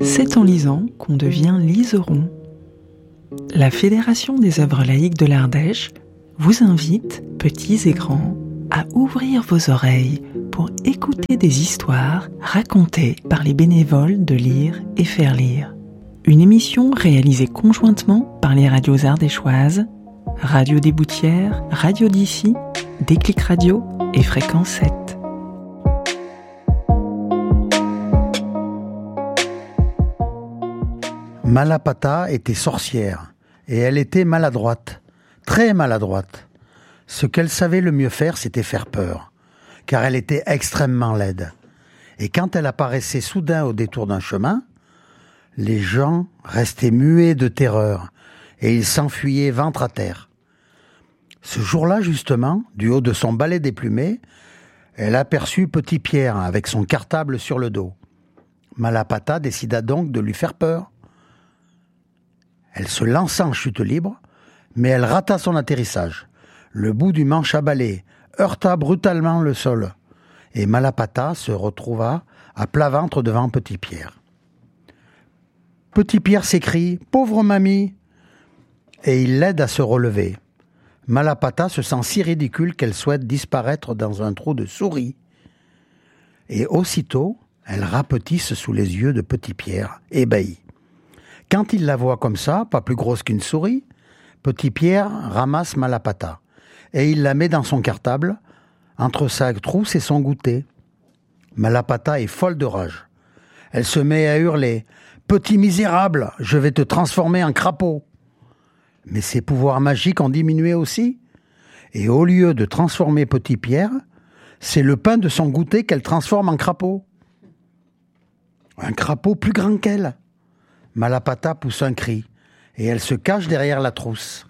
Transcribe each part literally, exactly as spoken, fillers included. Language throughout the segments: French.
C'est en lisant qu'on devient liseron. La Fédération des œuvres laïques de l'Ardèche vous invite, petits et grands, à ouvrir vos oreilles pour écouter des histoires racontées par les bénévoles de Lire et Faire Lire. Une émission réalisée conjointement par les radios ardéchoises, Radio des Boutières, Radio d'ici, Déclic Radio et Fréquence sept. Malapata était sorcière, et elle était maladroite, très maladroite. Ce qu'elle savait le mieux faire, c'était faire peur, car elle était extrêmement laide. Et quand elle apparaissait soudain au détour d'un chemin, les gens restaient muets de terreur, et ils s'enfuyaient ventre à terre. Ce jour-là, justement, du haut de son balai déplumé, elle aperçut Petit Pierre avec son cartable sur le dos. Malapata décida donc de lui faire peur. Elle se lança en chute libre, mais elle rata son atterrissage. Le bout du manche à balai heurta brutalement le sol, et Malapata se retrouva à plat ventre devant Petit Pierre. Petit Pierre s'écrie « Pauvre mamie !» et il l'aide à se relever. Malapata se sent si ridicule qu'elle souhaite disparaître dans un trou de souris. Et aussitôt, elle rapetisse sous les yeux de Petit Pierre, ébahi. Quand il la voit comme ça, pas plus grosse qu'une souris, Petit Pierre ramasse Malapata et il la met dans son cartable, entre sa trousse et son goûter. Malapata est folle de rage. Elle se met à hurler « Petit misérable, je vais te transformer en crapaud !» Mais ses pouvoirs magiques ont diminué aussi, et au lieu de transformer Petit Pierre, c'est le pain de son goûter qu'elle transforme en crapaud. Un crapaud plus grand qu'elle. Malapata pousse un cri, et elle se cache derrière la trousse.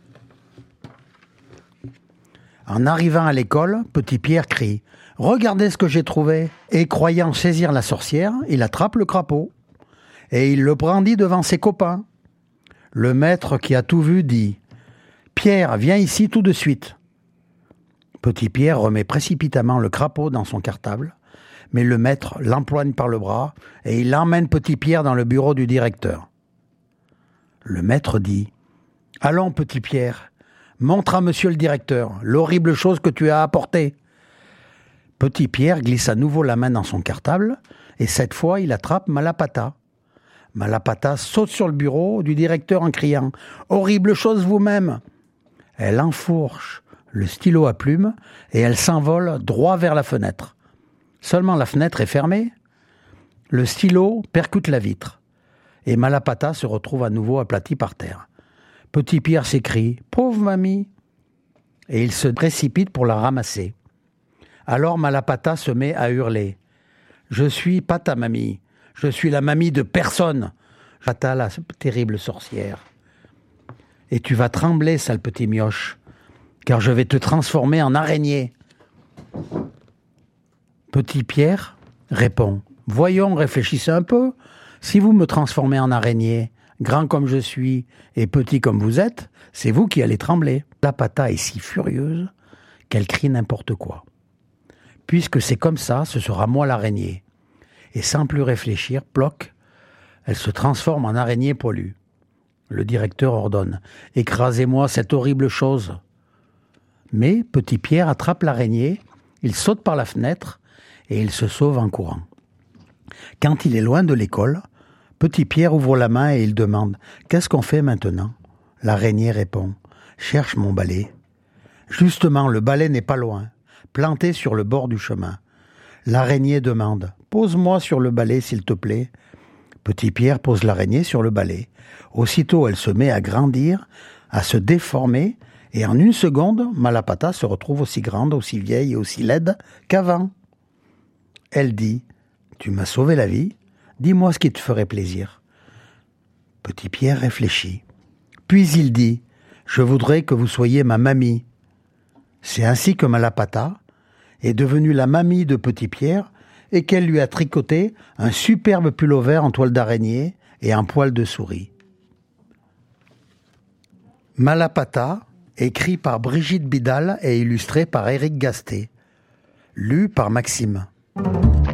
En arrivant à l'école, Petit Pierre crie « Regardez ce que j'ai trouvé !» Et croyant saisir la sorcière, il attrape le crapaud, et il le brandit devant ses copains. Le maître qui a tout vu dit « Pierre, viens ici tout de suite !» Petit Pierre remet précipitamment le crapaud dans son cartable, mais le maître l'empoigne par le bras, et il emmène Petit Pierre dans le bureau du directeur. Le maître dit « Allons, Petit Pierre, montre à monsieur le directeur l'horrible chose que tu as apportée. » Petit Pierre glisse à nouveau la main dans son cartable, et cette fois, il attrape Malapata. Malapata saute sur le bureau du directeur en criant « Horrible chose vous-même !» Elle enfourche le stylo à plume, et elle s'envole droit vers la fenêtre. Seulement la fenêtre est fermée. Le stylo percute la vitre. Et Malapata se retrouve à nouveau aplati par terre. Petit Pierre s'écrie « Pauvre mamie !» et il se précipite pour la ramasser. Alors Malapata se met à hurler « Je suis pas ta mamie, je suis la mamie de personne !» Pata, la terrible sorcière. « Et tu vas trembler, sale petit mioche, car je vais te transformer en araignée. » Petit Pierre répond « Voyons, réfléchissez un peu. Si vous me transformez en araignée, grand comme je suis et petit comme vous êtes, c'est vous qui allez trembler. » Malapata est si furieuse qu'elle crie n'importe quoi. Puisque c'est comme ça, ce sera moi l'araignée. Et sans plus réfléchir, ploc, elle se transforme en araignée poilue. Le directeur ordonne « Écrasez-moi cette horrible chose !» Mais Petit Pierre attrape l'araignée, il saute par la fenêtre et il se sauve en courant. Quand il est loin de l'école, Petit Pierre ouvre la main et il demande « Qu'est-ce qu'on fait maintenant ?» L'araignée répond « Cherche mon balai. » Justement, le balai n'est pas loin, planté sur le bord du chemin. L'araignée demande « Pose-moi sur le balai, s'il te plaît. » Petit Pierre pose l'araignée sur le balai. Aussitôt, elle se met à grandir, à se déformer, et en une seconde, Malapata se retrouve aussi grande, aussi vieille et aussi laide qu'avant. Elle dit « Tu m'as sauvé la vie, dis-moi ce qui te ferait plaisir. » Petit Pierre réfléchit. Puis il dit « Je voudrais que vous soyez ma mamie. » C'est ainsi que Malapata est devenue la mamie de Petit Pierre et qu'elle lui a tricoté un superbe pull vert en toile d'araignée et en poil de souris. Malapata, écrit par Brigitte Bidal et illustré par Éric Gasté. Lu par Maxime.